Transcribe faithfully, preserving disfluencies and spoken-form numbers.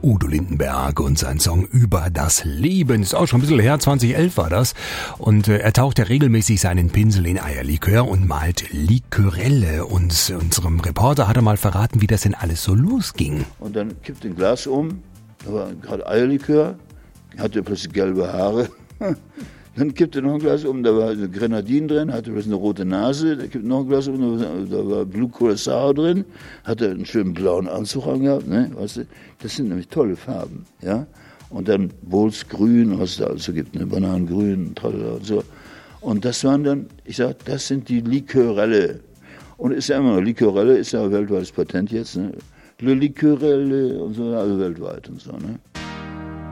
Udo Lindenberg und sein Song Über das Leben. Ist auch schon ein bisschen her, zweitausendelf war das. Und äh, er taucht ja regelmäßig seinen Pinsel in Eierlikör und malt Likörelle. Und unserem Reporter hat er mal verraten, wie das denn alles so losging. Und dann kippt ein Glas um, da war gerade Eierlikör, hatte plötzlich gelbe Haare. Dann kippte noch ein Glas um, da war eine Grenadine drin, hatte plötzlich eine rote Nase, da kippte noch ein Glas um, da war Blue Curacao drin, hatte einen schönen blauen Anzug angehabt, ne, weißt du, das sind nämlich tolle Farben, ja. Und dann Bols grün, was es da also gibt, ne, Bananengrün, tralala und so. Und das waren dann, ich sag, das sind die Likörelle. Und ist ja immer noch, Likörelle ist ja ein weltweites Patent jetzt, ne. Le Likörelle und so, also weltweit und so, ne.